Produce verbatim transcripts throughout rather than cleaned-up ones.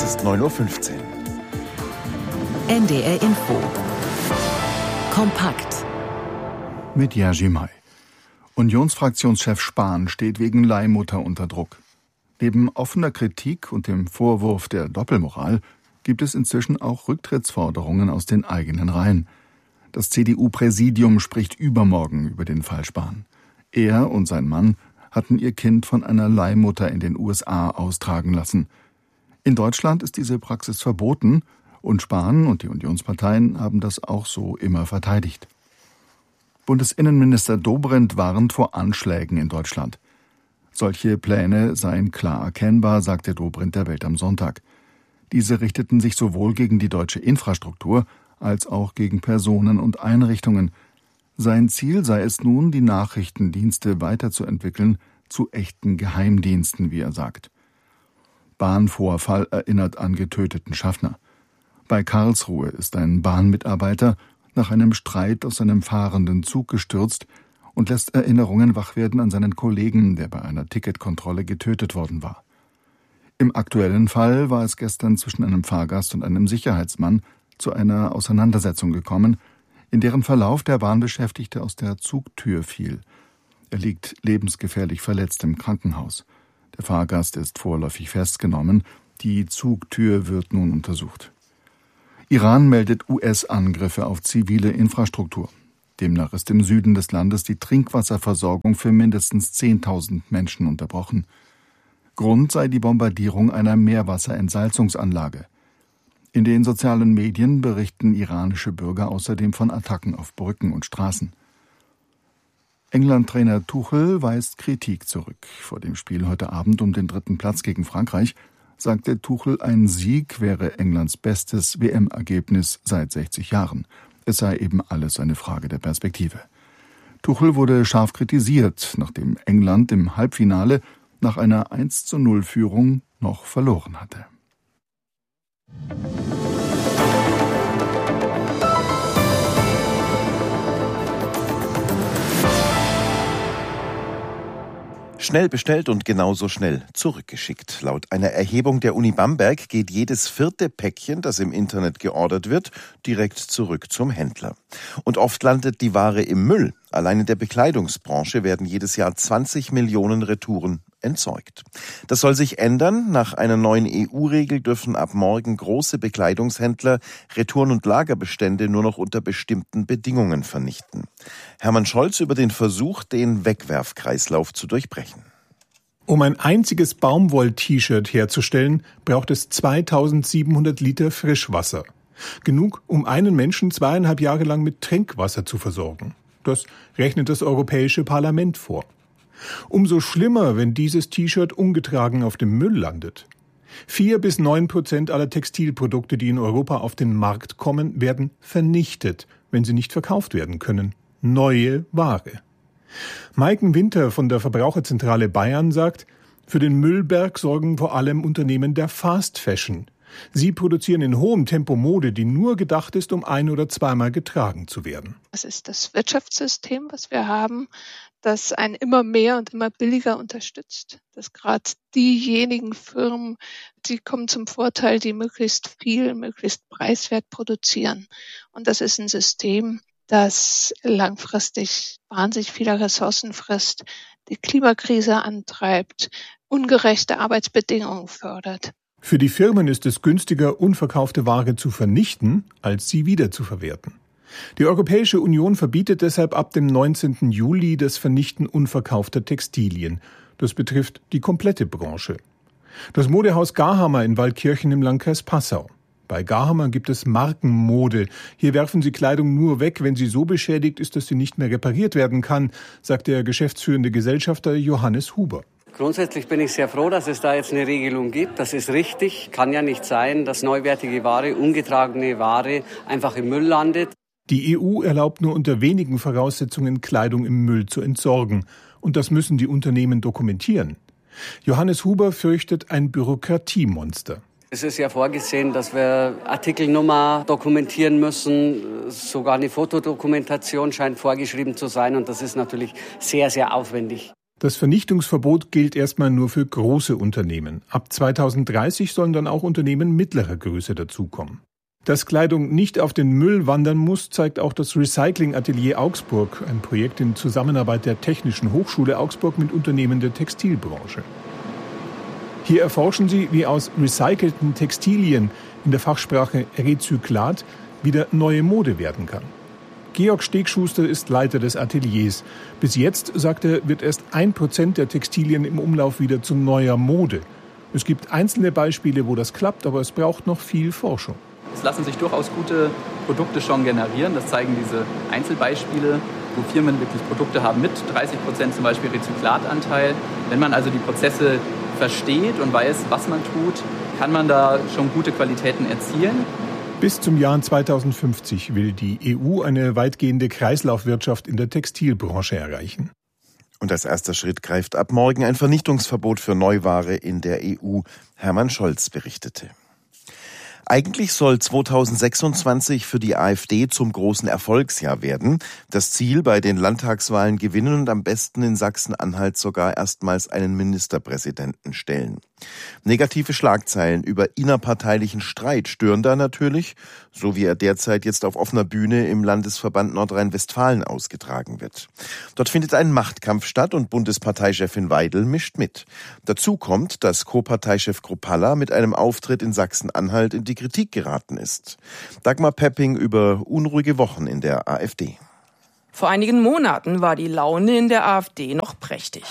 Es ist neun Uhr fünfzehn. N D R Info. Kompakt. Mit Jerzy May. Unionsfraktionschef Spahn steht wegen Leihmutter unter Druck. Neben offener Kritik und dem Vorwurf der Doppelmoral gibt es inzwischen auch Rücktrittsforderungen aus den eigenen Reihen. Das C D U-Präsidium spricht übermorgen über den Fall Spahn. Er und sein Mann hatten ihr Kind von einer Leihmutter in den U S A austragen lassen. In Deutschland ist diese Praxis verboten und Spahn und die Unionsparteien haben das auch so immer verteidigt. Bundesinnenminister Dobrindt warnt vor Anschlägen in Deutschland. Solche Pläne seien klar erkennbar, sagte Dobrindt der Welt am Sonntag. Diese richteten sich sowohl gegen die deutsche Infrastruktur als auch gegen Personen und Einrichtungen. Sein Ziel sei es nun, die Nachrichtendienste weiterzuentwickeln zu echten Geheimdiensten, wie er sagt. Bahnvorfall erinnert an getöteten Schaffner. Bei Karlsruhe ist ein Bahnmitarbeiter nach einem Streit aus seinem fahrenden Zug gestürzt und lässt Erinnerungen wach werden an seinen Kollegen, der bei einer Ticketkontrolle getötet worden war. Im aktuellen Fall war es gestern zwischen einem Fahrgast und einem Sicherheitsmann zu einer Auseinandersetzung gekommen, in deren Verlauf der Bahnbeschäftigte aus der Zugtür fiel. Er liegt lebensgefährlich verletzt im Krankenhaus. Der Fahrgast ist vorläufig festgenommen. Die Zugtür wird nun untersucht. Iran meldet U S-Angriffe auf zivile Infrastruktur. Demnach ist im Süden des Landes die Trinkwasserversorgung für mindestens zehntausend Menschen unterbrochen. Grund sei die Bombardierung einer Meerwasserentsalzungsanlage. In den sozialen Medien berichten iranische Bürger außerdem von Attacken auf Brücken und Straßen. England-Trainer Tuchel weist Kritik zurück. Vor dem Spiel heute Abend um den dritten Platz gegen Frankreich sagte Tuchel, ein Sieg wäre Englands bestes W M-Ergebnis seit sechzig Jahren. Es sei eben alles eine Frage der Perspektive. Tuchel wurde scharf kritisiert, nachdem England im Halbfinale nach einer eins zu null Führung noch verloren hatte. Schnell bestellt und genauso schnell zurückgeschickt. Laut einer Erhebung der Uni Bamberg geht jedes vierte Päckchen, das im Internet geordert wird, direkt zurück zum Händler. Und oft landet die Ware im Müll. Allein in der Bekleidungsbranche werden jedes Jahr zwanzig Millionen Retouren entsorgt. Das soll sich ändern. Nach einer neuen E U-Regel dürfen ab morgen große Bekleidungshändler Retouren- und Lagerbestände nur noch unter bestimmten Bedingungen vernichten. Hermann Scholz über den Versuch, den Wegwerfkreislauf zu durchbrechen. Um ein einziges Baumwoll-T-Shirt herzustellen, braucht es zweitausendsiebenhundert Liter Frischwasser. Genug, um einen Menschen zweieinhalb Jahre lang mit Trinkwasser zu versorgen. Das rechnet das Europäische Parlament vor. Umso schlimmer, wenn dieses T-Shirt ungetragen auf dem Müll landet. Vier bis neun Prozent aller Textilprodukte, die in Europa auf den Markt kommen, werden vernichtet, wenn sie nicht verkauft werden können. Neue Ware. Maiken Winter von der Verbraucherzentrale Bayern sagt, für den Müllberg sorgen vor allem Unternehmen der Fast Fashion. Sie produzieren in hohem Tempo Mode, die nur gedacht ist, um ein- oder zweimal getragen zu werden. Das ist das Wirtschaftssystem, was wir haben, das einen immer mehr und immer billiger unterstützt. Dass gerade diejenigen Firmen, die kommen zum Vorteil, die möglichst viel, möglichst preiswert produzieren. Und das ist ein System, das langfristig wahnsinnig viele Ressourcen frisst, die Klimakrise antreibt, ungerechte Arbeitsbedingungen fördert. Für die Firmen ist es günstiger, unverkaufte Ware zu vernichten, als sie wiederzuverwerten. Die Europäische Union verbietet deshalb ab dem neunzehnten Juli das Vernichten unverkaufter Textilien. Das betrifft die komplette Branche. Das Modehaus Garhammer in Waldkirchen im Landkreis Passau. Bei Garhammer gibt es Markenmode. Hier werfen sie Kleidung nur weg, wenn sie so beschädigt ist, dass sie nicht mehr repariert werden kann, sagt der geschäftsführende Gesellschafter Johannes Huber. Grundsätzlich bin ich sehr froh, dass es da jetzt eine Regelung gibt. Das ist richtig. Kann ja nicht sein, dass neuwertige Ware, ungetragene Ware einfach im Müll landet. Die E U erlaubt nur unter wenigen Voraussetzungen, Kleidung im Müll zu entsorgen. Und das müssen die Unternehmen dokumentieren. Johannes Huber fürchtet ein Bürokratiemonster. Es ist ja vorgesehen, dass wir Artikelnummer dokumentieren müssen. Sogar eine Fotodokumentation scheint vorgeschrieben zu sein. Und das ist natürlich sehr, sehr aufwendig. Das Vernichtungsverbot gilt erstmal nur für große Unternehmen. Ab zweitausenddreißig sollen dann auch Unternehmen mittlerer Größe dazukommen. Dass Kleidung nicht auf den Müll wandern muss, zeigt auch das Recycling-Atelier Augsburg, ein Projekt in Zusammenarbeit der Technischen Hochschule Augsburg mit Unternehmen der Textilbranche. Hier erforschen sie, wie aus recycelten Textilien, in der Fachsprache Rezyklat, wieder neue Mode werden kann. Georg Stegschuster ist Leiter des Ateliers. Bis jetzt, sagt er, wird erst ein Prozent der Textilien im Umlauf wieder zu neuer Mode. Es gibt einzelne Beispiele, wo das klappt, aber es braucht noch viel Forschung. Es lassen sich durchaus gute Produkte schon generieren. Das zeigen diese Einzelbeispiele, wo Firmen wirklich Produkte haben mit dreißig Prozent zum Beispiel Rezyklatanteil. Wenn man also die Prozesse versteht und weiß, was man tut, kann man da schon gute Qualitäten erzielen. Bis zum Jahr zweitausendfünfzig will die E U eine weitgehende Kreislaufwirtschaft in der Textilbranche erreichen. Und als erster Schritt greift ab morgen ein Vernichtungsverbot für Neuware in der E U. Hermann Scholz berichtete. Eigentlich soll zweitausendsechsundzwanzig für die AfD zum großen Erfolgsjahr werden. Das Ziel, bei den Landtagswahlen gewinnen und am besten in Sachsen-Anhalt sogar erstmals einen Ministerpräsidenten stellen. Negative Schlagzeilen über innerparteilichen Streit stören da natürlich, so wie er derzeit jetzt auf offener Bühne im Landesverband Nordrhein-Westfalen ausgetragen wird. Dort findet ein Machtkampf statt und Bundesparteichefin Weidel mischt mit. Dazu kommt, dass Co-Parteichef Kruppalla mit einem Auftritt in Sachsen-Anhalt in die Kritik geraten ist. Dagmar Pepping über unruhige Wochen in der AfD. Vor einigen Monaten war die Laune in der AfD noch prächtig.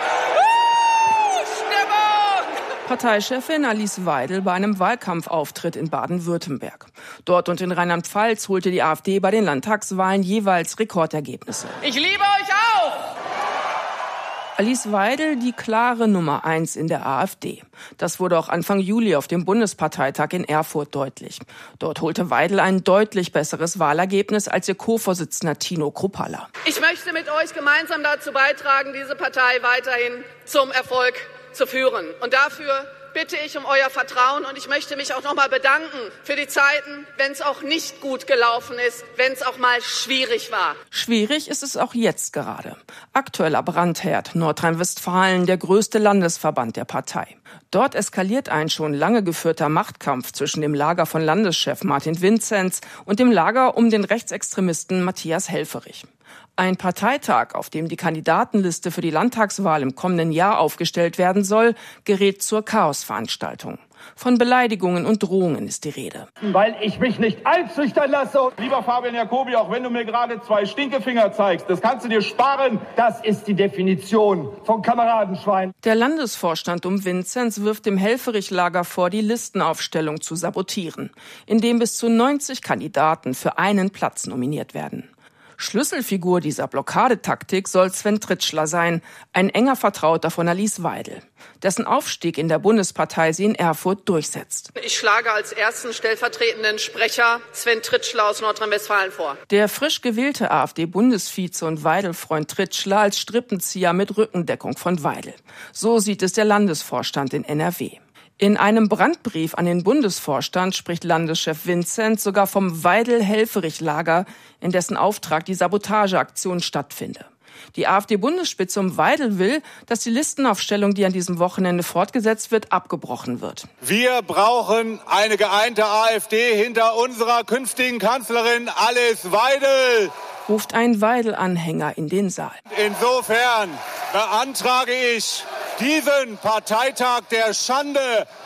Parteichefin Alice Weidel bei einem Wahlkampfauftritt in Baden-Württemberg. Dort und in Rheinland-Pfalz holte die AfD bei den Landtagswahlen jeweils Rekordergebnisse. Ich liebe euch auch! Alice Weidel die klare Nummer eins in der AfD. Das wurde auch Anfang Juli auf dem Bundesparteitag in Erfurt deutlich. Dort holte Weidel ein deutlich besseres Wahlergebnis als ihr Co-Vorsitzender Tino Kruppalla. Ich möchte mit euch gemeinsam dazu beitragen, diese Partei weiterhin zum Erfolg zu führen. Und dafür bitte ich um euer Vertrauen und ich möchte mich auch noch mal bedanken für die Zeiten, wenn es auch nicht gut gelaufen ist, wenn es auch mal schwierig war. Schwierig ist es auch jetzt gerade. Aktueller Brandherd, Nordrhein-Westfalen, der größte Landesverband der Partei. Dort eskaliert ein schon lange geführter Machtkampf zwischen dem Lager von Landeschef Martin Vinzenz und dem Lager um den Rechtsextremisten Matthias Helfferich. Ein Parteitag, auf dem die Kandidatenliste für die Landtagswahl im kommenden Jahr aufgestellt werden soll, gerät zur Chaosveranstaltung. Von Beleidigungen und Drohungen ist die Rede. Weil ich mich nicht einschüchtern lasse. Lieber Fabian Jacobi, auch wenn du mir gerade zwei Stinkefinger zeigst, das kannst du dir sparen. Das ist die Definition von Kameradenschwein. Der Landesvorstand um Vinzenz wirft dem Helfferich-Lager vor, die Listenaufstellung zu sabotieren, indem bis zu neunzig Kandidaten für einen Platz nominiert werden. Schlüsselfigur dieser Blockadetaktik soll Sven Tritschler sein, ein enger Vertrauter von Alice Weidel, dessen Aufstieg in der Bundespartei sie in Erfurt durchsetzt. Ich schlage als ersten stellvertretenden Sprecher Sven Tritschler aus Nordrhein-Westfalen vor. Der frisch gewählte AfD-Bundesvize und Weidel-Freund Tritschler als Strippenzieher mit Rückendeckung von Weidel. So sieht es der Landesvorstand in N R W. In einem Brandbrief an den Bundesvorstand spricht Landeschef Vinzenz sogar vom Weidel-Helfferich-Lager, in dessen Auftrag die Sabotageaktion stattfinde. Die AfD-Bundesspitze um Weidel will, dass die Listenaufstellung, die an diesem Wochenende fortgesetzt wird, abgebrochen wird. Wir brauchen eine geeinte AfD hinter unserer künftigen Kanzlerin Alice Weidel, ruft ein Weidel-Anhänger in den Saal. Insofern beantrage ich, diesen Parteitag der Schande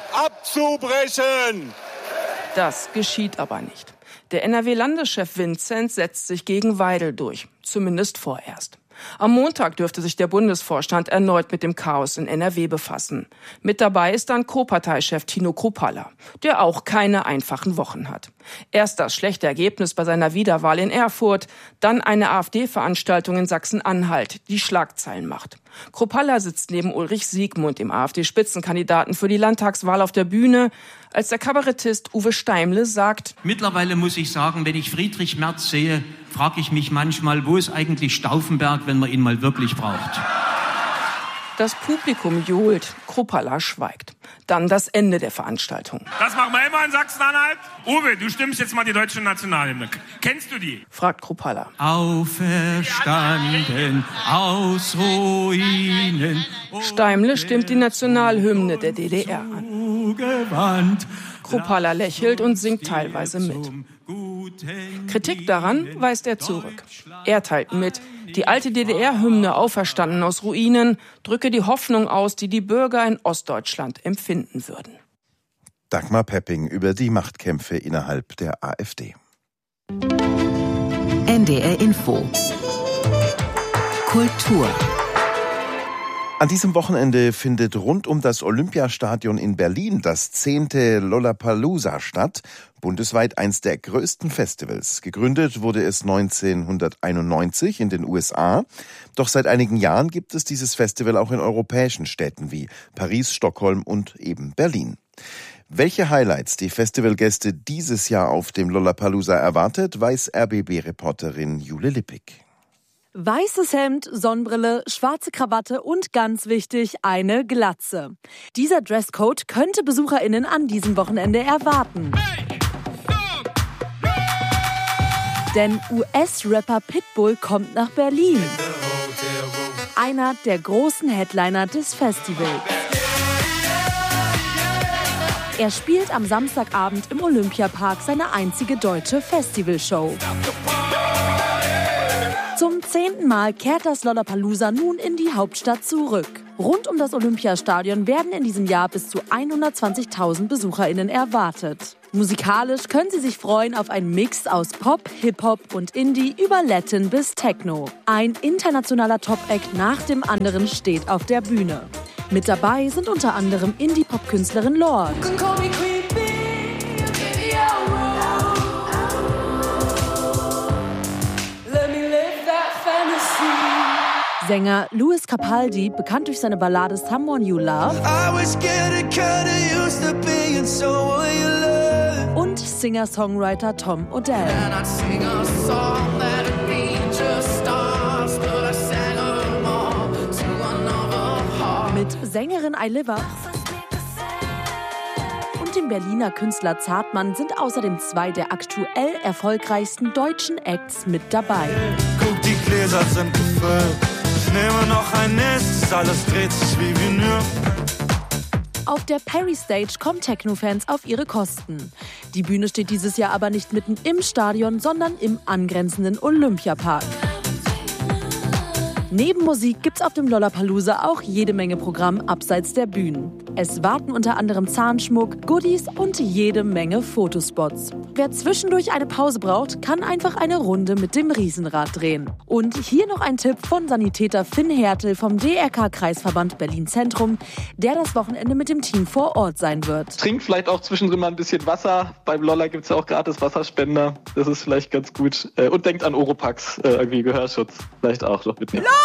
abzubrechen. Das geschieht aber nicht. Der N R W-Landeschef Vinzenz setzt sich gegen Weidel durch, zumindest vorerst. Am Montag dürfte sich der Bundesvorstand erneut mit dem Chaos in N R W befassen. Mit dabei ist dann Co-Parteichef Tino Kruppalla, der auch keine einfachen Wochen hat. Erst das schlechte Ergebnis bei seiner Wiederwahl in Erfurt, dann eine AfD-Veranstaltung in Sachsen-Anhalt, die Schlagzeilen macht. Kruppalla sitzt neben Ulrich Siegmund, dem AfD-Spitzenkandidaten für die Landtagswahl, auf der Bühne, als der Kabarettist Uwe Steimle sagt: Mittlerweile muss ich sagen, wenn ich Friedrich Merz sehe, frage ich mich manchmal, wo ist eigentlich Stauffenberg, wenn man ihn mal wirklich braucht? Das Publikum johlt, Kruppalla schweigt. Dann das Ende der Veranstaltung. Das machen wir immer in Sachsen-Anhalt. Uwe, du stimmst jetzt mal die deutsche Nationalhymne. Kennst du die? Fragt Kruppalla. Auferstanden aus Ruinen. Steimle stimmt die Nationalhymne der D D R an. Kruppalla lächelt und singt teilweise mit. Kritik daran weist er zurück. Er teilt mit, die alte D D R-Hymne Auferstanden aus Ruinen drücke die Hoffnung aus, die die Bürger in Ostdeutschland empfinden würden. Dagmar Pepping über die Machtkämpfe innerhalb der AfD. N D R Info. Kultur. An diesem Wochenende findet rund um das Olympiastadion in Berlin das zehnte Lollapalooza statt, bundesweit eins der größten Festivals. Gegründet wurde es neunzehnhunderteinundneunzig in den U S A, doch seit einigen Jahren gibt es dieses Festival auch in europäischen Städten wie Paris, Stockholm und eben Berlin. Welche Highlights die Festivalgäste dieses Jahr auf dem Lollapalooza erwartet, weiß R B B-Reporterin Jule Lippig. Weißes Hemd, Sonnenbrille, schwarze Krawatte und ganz wichtig, eine Glatze. Dieser Dresscode könnte BesucherInnen an diesem Wochenende erwarten. Denn U S-Rapper Pitbull kommt nach Berlin. Einer der großen Headliner des Festivals. Er spielt am Samstagabend im Olympiapark seine einzige deutsche Festivalshow. Zum zehnten Mal kehrt das Lollapalooza nun in die Hauptstadt zurück. Rund um das Olympiastadion werden in diesem Jahr bis zu hundertzwanzigtausend BesucherInnen erwartet. Musikalisch können sie sich freuen auf einen Mix aus Pop, Hip-Hop und Indie über Latin bis Techno. Ein internationaler Top-Act nach dem anderen steht auf der Bühne. Mit dabei sind unter anderem Indie-Pop-Künstlerin Lorde. Sänger Louis Capaldi, bekannt durch seine Ballade Someone You Love. Und Singer-Songwriter Tom Odell. Mit Sängerin I Live und dem Berliner Künstler Zartmann sind außerdem zwei der aktuell erfolgreichsten deutschen Acts mit dabei. Guck, die Gläser sind gefüllt. Ich nehme noch ein nächstes, alles dreht sich wie Vinyl. Auf der Perry Stage kommen Techno-Fans auf ihre Kosten. Die Bühne steht dieses Jahr aber nicht mitten im Stadion, sondern im angrenzenden Olympiapark. Neben Musik gibt's auf dem Lollapalooza auch jede Menge Programm abseits der Bühnen. Es warten unter anderem Zahnschmuck, Goodies und jede Menge Fotospots. Wer zwischendurch eine Pause braucht, kann einfach eine Runde mit dem Riesenrad drehen. Und hier noch ein Tipp von Sanitäter Finn Hertel vom D R K-Kreisverband Berlin-Zentrum, der das Wochenende mit dem Team vor Ort sein wird. Trinkt vielleicht auch zwischendrin mal ein bisschen Wasser. Beim Lolla gibt's ja auch gratis Wasserspender. Das ist vielleicht ganz gut. Und denkt an Oropax, irgendwie Gehörschutz. Vielleicht auch noch mitnehmen.